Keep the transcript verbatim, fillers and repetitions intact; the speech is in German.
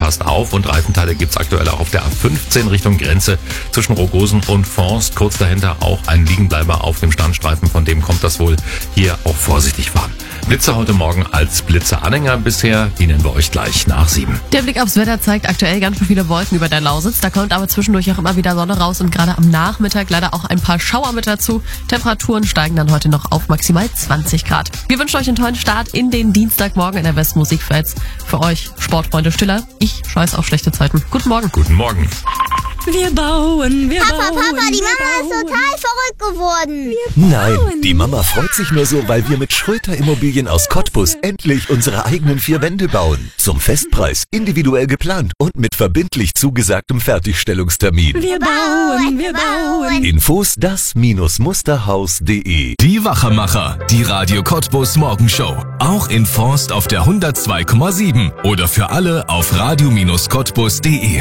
passt auf. Und Reifenteile gibt's aktuell auch auf der A fünfzehn Richtung Grenze zwischen Rogosen und Forst. Kurz dahinter auch ein Liegenbleiber auf dem Standstreifen, von dem kommt das wohl. Hier auch vorsichtig fahren. Blitze heute Morgen als Blitze-Anhänger bisher, die nennen wir euch gleich nach sieben. Der Blick aufs Wetter zeigt aktuell ganz schön viele Wolken über der Lausitz. Da kommt aber zwischendurch auch immer wieder Sonne raus und gerade am Nachmittag leider auch ein paar Schauer mit dazu. Temperaturen steigen dann heute noch auf maximal zwanzig Grad. Wir wünschen euch einen tollen Start in den Dienstagmorgen in der Besten Musikfans. Für euch Sportfreunde Stiller. Ich scheiß auf schlechte Zeiten. Guten Morgen. Guten Morgen. Wir bauen, wir Papa, bauen. Papa, die Mama wir ist bauen. total verrückt geworden. Nein, die Mama freut sich nur so, weil wir mit Schröter Immobilien aus Cottbus endlich unsere eigenen vier Wände bauen. Zum Festpreis, individuell geplant und mit verbindlich zugesagtem Fertigstellungstermin. Wir bauen, wir bauen. Infos das Musterhaus punkt de. Die Wachermacher, die Radio Cottbus Morgenshow. Auch in Forst auf der hundertzwei Komma sieben oder für alle auf radio Cottbus punkt de.